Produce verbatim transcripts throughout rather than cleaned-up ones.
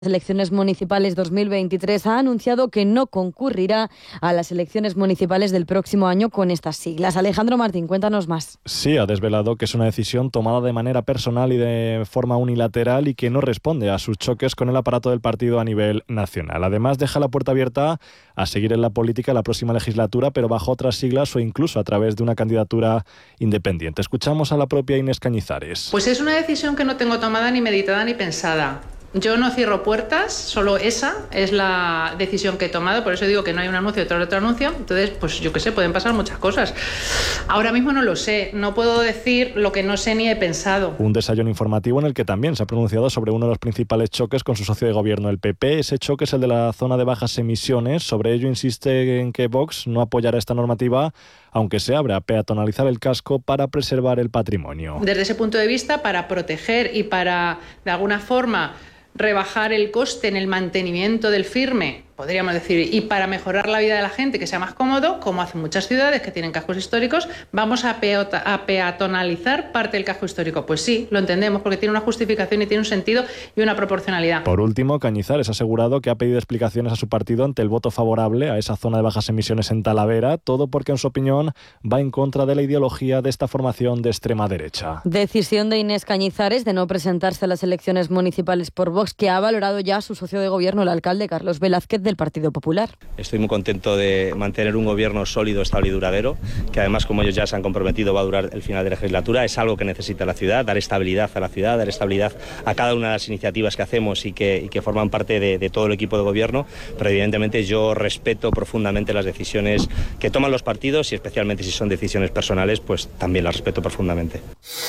Elecciones municipales dos mil veintitrés ha anunciado que no concurrirá a las elecciones municipales del próximo año con estas siglas. Alejandro Martín, cuéntanos más. Sí, ha desvelado que es una decisión tomada de manera personal y de forma unilateral y que no responde a sus choques con el aparato del partido a nivel nacional. Además, deja la puerta abierta a seguir en la política la próxima legislatura, pero bajo otras siglas o incluso a través de una candidatura independiente. Escuchamos a la propia Inés Cañizares. Pues es una decisión que no tengo tomada ni meditada ni pensada. Yo no cierro puertas, solo esa es la decisión que he tomado, por eso digo que no hay un anuncio tras otro anuncio, entonces pues yo qué sé, pueden pasar muchas cosas. Ahora mismo no lo sé, no puedo decir lo que no sé ni he pensado. Un desayuno informativo en el que también se ha pronunciado sobre uno de los principales choques con su socio de gobierno, el P P. Ese choque es el de la zona de bajas emisiones. Sobre ello insiste en que Vox no apoyará esta normativa, aunque se abre a peatonalizar el casco para preservar el patrimonio. Desde ese punto de vista, para proteger y para, de alguna forma, rebajar el coste en el mantenimiento del firme, podríamos decir, y para mejorar la vida de la gente, que sea más cómodo, como hacen muchas ciudades que tienen cascos históricos, vamos a, peota, a peatonalizar parte del casco histórico. Pues sí, lo entendemos, porque tiene una justificación y tiene un sentido y una proporcionalidad. Por último, Cañizares ha asegurado que ha pedido explicaciones a su partido ante el voto favorable a esa zona de bajas emisiones en Talavera, todo porque en su opinión va en contra de la ideología de esta formación de extrema derecha. Decisión de Inés Cañizares de no presentarse a las elecciones municipales por Vox, que ha valorado ya su socio de gobierno, el alcalde Carlos Velázquez, del Partido Popular. Estoy muy contento de mantener un gobierno sólido, estable y duradero, que además, como ellos ya se han comprometido, va a durar el final de la legislatura. Es algo que necesita la ciudad, dar estabilidad a la ciudad, dar estabilidad a cada una de las iniciativas que hacemos y que, y que forman parte de, de todo el equipo de gobierno, pero evidentemente yo respeto profundamente las decisiones que toman los partidos y especialmente si son decisiones personales, pues también las respeto profundamente.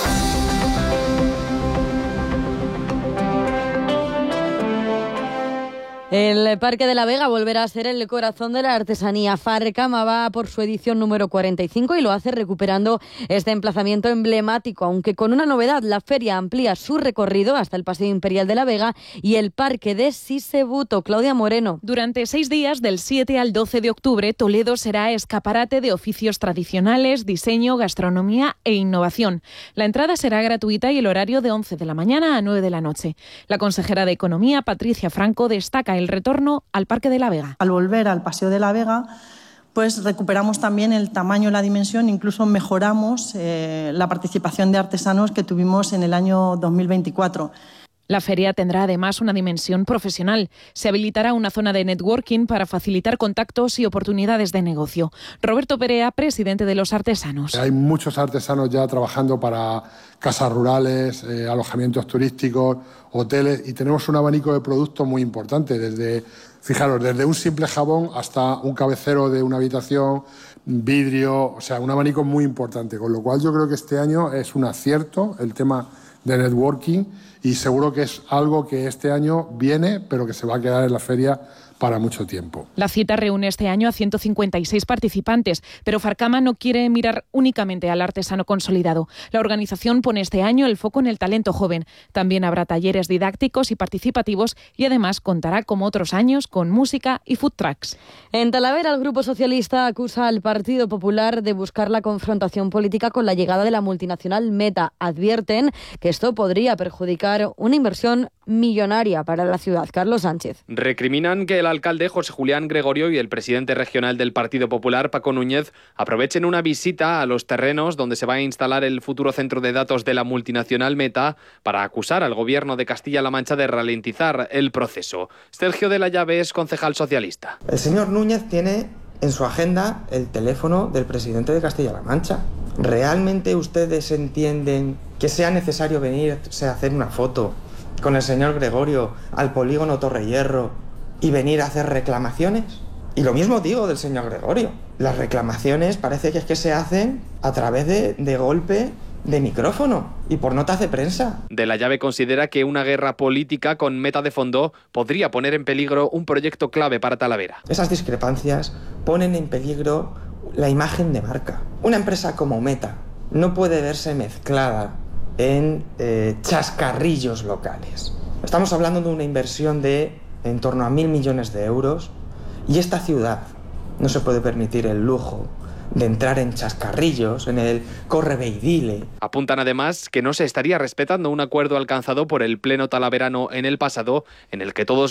El Parque de la Vega volverá a ser el corazón de la artesanía. Farcama va por su edición número cuarenta y cinco y lo hace recuperando este emplazamiento emblemático, aunque con una novedad: la feria amplía su recorrido hasta el Paseo Imperial de la Vega y el Parque de Sisebuto. Claudia Moreno. Durante seis días, del siete al doce de octubre, Toledo será escaparate de oficios tradicionales, diseño, gastronomía e innovación. La entrada será gratuita y el horario de once de la mañana a nueve de la noche. La consejera de Economía, Patricia Franco, destaca el el retorno al Parque de la Vega. Al volver al Paseo de la Vega, pues recuperamos también el tamaño y la dimensión, incluso mejoramos eh, la participación de artesanos que tuvimos en el año dos mil veinticuatro. La feria tendrá además una dimensión profesional. Se habilitará una zona de networking para facilitar contactos y oportunidades de negocio. Roberto Perea, presidente de los artesanos. Hay muchos artesanos ya trabajando para casas rurales, eh, alojamientos turísticos, hoteles, y tenemos un abanico de productos muy importante, desde, fijaros, desde un simple jabón hasta un cabecero de una habitación, vidrio, o sea, un abanico muy importante. Con lo cual yo creo que este año es un acierto el tema de networking y seguro que es algo que este año viene, pero que se va a quedar en la feria para mucho tiempo. La cita reúne este año a ciento cincuenta y seis participantes, pero Farcama no quiere mirar únicamente al artesano consolidado. La organización pone este año el foco en el talento joven. También habrá talleres didácticos y participativos y además contará, como otros años, con música y food trucks. En Talavera, el Grupo Socialista acusa al Partido Popular de buscar la confrontación política con la llegada de la multinacional Meta. Advierten que esto podría perjudicar una inversión millonaria para la ciudad. Carlos Sánchez. Recriminan que el alcalde José Julián Gregorio y el presidente regional del Partido Popular, Paco Núñez, aprovechen una visita a los terrenos donde se va a instalar el futuro centro de datos de la multinacional Meta para acusar al gobierno de Castilla-La Mancha de ralentizar el proceso. Sergio de la Llave es concejal socialista. El señor Núñez tiene en su agenda el teléfono del presidente de Castilla-La Mancha. ¿Realmente ustedes entienden que sea necesario venir a hacer una foto con el señor Gregorio al polígono Torrehierro y venir a hacer reclamaciones? Y lo mismo digo del señor Gregorio. Las reclamaciones parece que es que se hacen a través de, de golpe de micrófono y por notas de prensa. De la Llave considera que una guerra política con Meta de fondo podría poner en peligro un proyecto clave para Talavera. Esas discrepancias ponen en peligro la imagen de marca. Una empresa como Meta no puede verse mezclada en eh, chascarrillos locales. Estamos hablando de una inversión de en torno a mil millones de euros y esta ciudad no se puede permitir el lujo de entrar en chascarrillos, en el corre ve y dile. Apuntan además que no se estaría respetando un acuerdo alcanzado por el Pleno Talaverano en el pasado, en el que todos